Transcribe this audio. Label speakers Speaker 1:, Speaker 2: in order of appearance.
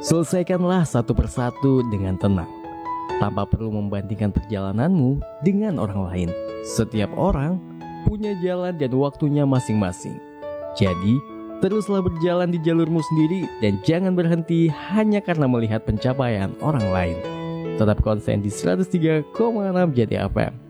Speaker 1: Selesaikanlah satu persatu dengan tenang, tanpa perlu membandingkan perjalananmu dengan orang lain. Setiap orang punya jalan dan waktunya masing-masing. Jadi, teruslah berjalan di jalurmu sendiri dan jangan berhenti hanya karena melihat pencapaian orang lain. Tetap konsen di 103,6 JT FM.